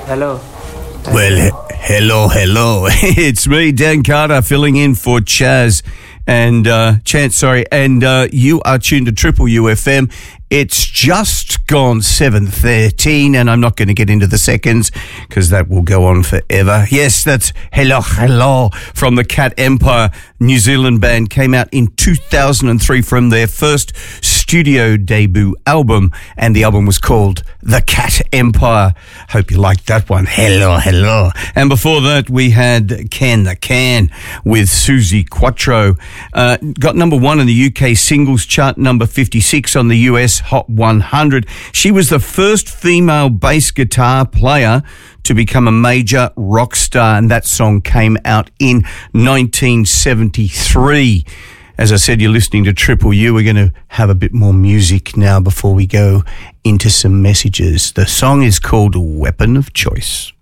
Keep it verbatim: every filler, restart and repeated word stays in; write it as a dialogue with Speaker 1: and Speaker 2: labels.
Speaker 1: hello.
Speaker 2: Well, he- hello, hello. It's me, Dan Carter, filling in for Chaz and uh, Chance, sorry. And uh, you are tuned to Triple U F M. It's just gone seven thirteen, and I'm not going to get into the seconds because that will go on forever. Yes, that's Hello, Hello from the Cat Empire New Zealand band. Came out in two thousand three from their first studio debut album, and the album was called The Cat Empire. Hope you liked that one. Hello, hello. And before that, we had Can the Can with Susie Quattro. Uh, got number one in the U K singles chart, number fifty-six on the U S Hot one hundred. She was the first female bass guitar player to become a major rock star, and that song came out in nineteen seventy-three. As I said, you're listening to Triple U. We're going to have a bit more music now before we go into some messages. The song is called Weapon of Choice.